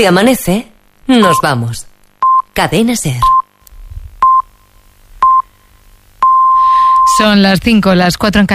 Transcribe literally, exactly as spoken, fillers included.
Si amanece, nos vamos. Cadena SER. Son las cinco, las cuatro en